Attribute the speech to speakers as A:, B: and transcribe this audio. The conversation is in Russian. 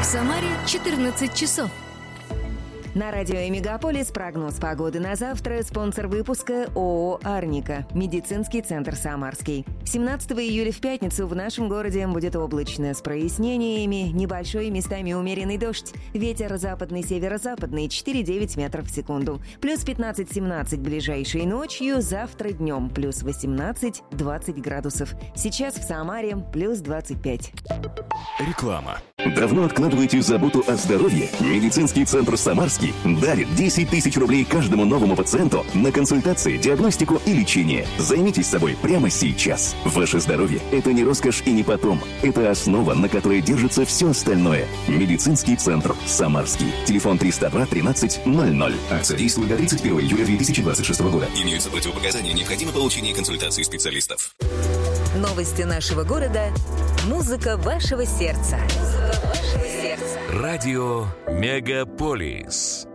A: Самаре 14 часов.
B: На радио «Мегаполис» прогноз погоды на завтра. Спонсор выпуска ООО «Арника». Медицинский центр «Самарский». 17 июля в пятницу в нашем городе будет облачно с прояснениями. Небольшой, местами умеренный дождь. Ветер западный, северо-западный 4,9 метров в секунду. Плюс 15-17 ближайшей ночью. Завтра днем плюс 18-20 градусов. Сейчас в Самаре плюс 25.
C: Реклама.
D: Давно откладываете заботу о здоровье? Медицинский центр «Самарский» дарит 10 тысяч рублей каждому новому пациенту на консультации, диагностику и лечение. Займитесь собой прямо сейчас. Ваше здоровье – это не роскошь и не потом. Это основа, на которой держится все остальное. Медицинский центр «Самарский». Телефон 302 13 00.
C: Акция действует до 31 июля 2026 года.
E: Имеются противопоказания, необходимо получение консультации специалистов.
F: Новости нашего города. Музыка вашего сердца.
C: Радио «Мегаполис».